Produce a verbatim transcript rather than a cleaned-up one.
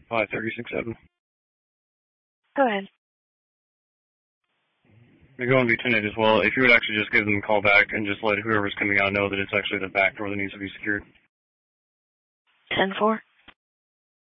five three six seven. Go ahead. They're going to be ten eight as well. If you would actually just give them a call back and just let whoever's coming out know that it's actually the back door that needs to be secured. ten four?